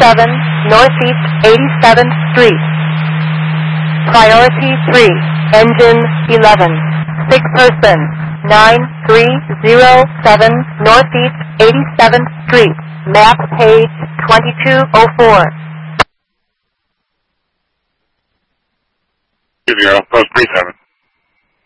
87 Northeast 87th Street. Priority 3, engine 11. 6 person, 9307 Northeast 87th Street. Map page 2204. 20, post 37.